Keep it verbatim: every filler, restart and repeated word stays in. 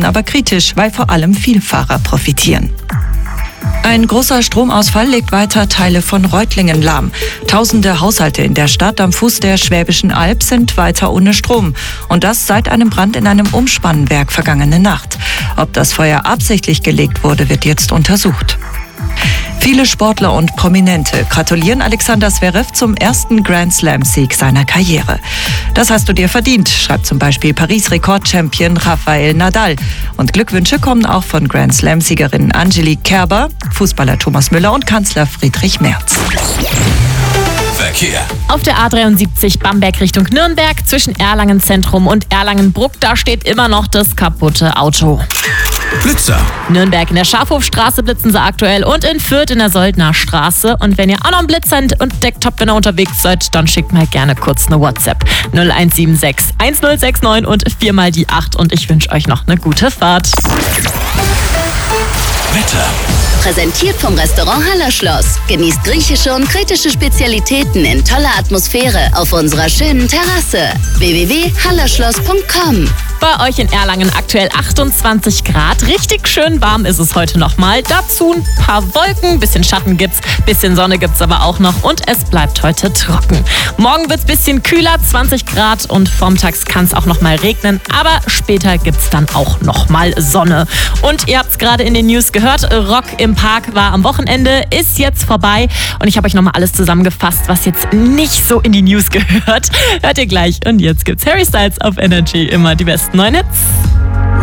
werden aber kritisch, weil vor allem Vielfahrer profitieren. Ein großer Stromausfall legt weiter Teile von Reutlingen lahm. Tausende Haushalte in der Stadt am Fuß der Schwäbischen Alb sind weiter ohne Strom. Und das seit einem Brand in einem Umspannwerk vergangene Nacht. Ob das Feuer absichtlich gelegt wurde, wird jetzt untersucht. Viele Sportler und Prominente gratulieren Alexander Zverev zum ersten Grand Slam-Sieg seiner Karriere. Das hast du dir verdient, schreibt zum Beispiel Paris-Rekord-Champion Rafael Nadal. Und Glückwünsche kommen auch von Grand Slam-Siegerin Angelique Kerber, Fußballer Thomas Müller und Kanzler Friedrich Merz. Verkehr. Auf der A dreiundsiebzig Bamberg Richtung Nürnberg zwischen Erlangen Zentrum und Erlangen-Bruck, da steht immer noch das kaputte Auto. Blitzer. Nürnberg in der Schafhofstraße blitzen sie aktuell und in Fürth in der Soldner Straße. Und wenn ihr auch noch einen Blitzer entdeckt habt, wenn ihr unterwegs seid, dann schickt mal gerne kurz eine WhatsApp. null eins sieben sechs eins null sechs neun und viermal die acht und ich wünsche euch noch eine gute Fahrt. Wetter. Präsentiert vom Restaurant Hallerschloss. Genießt griechische und kretische Spezialitäten in toller Atmosphäre auf unserer schönen Terrasse. w w w punkt hallerschloss punkt com. Bei euch in Erlangen aktuell achtundzwanzig Grad. Richtig schön warm ist es heute nochmal. Dazu ein paar Wolken, bisschen Schatten gibt's, bisschen Sonne gibt's aber auch noch und es bleibt heute trocken. Morgen wird's bisschen kühler, zwanzig Grad und vormittags kann es auch nochmal regnen, aber später gibt's dann auch nochmal Sonne. Und ihr habt's gerade in den News gehört, Rock im Park war am Wochenende, ist jetzt vorbei und ich habe euch nochmal alles zusammengefasst, was jetzt nicht so in die News gehört. Hört ihr gleich und jetzt gibt's Harry Styles auf Energy, immer die besten neuen Hits.